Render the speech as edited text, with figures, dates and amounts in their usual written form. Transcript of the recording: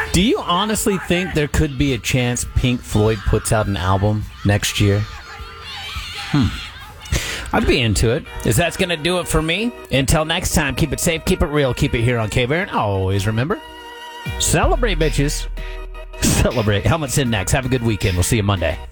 Do you honestly think there could be a chance Pink Floyd puts out an album next year? I'd be into it. Is that's going to do it for me? Until next time, keep it safe, keep it real, keep it here on K-Baron. Always remember, celebrate, bitches. Celebrate. Helmets in next. Have a good weekend. We'll see you Monday.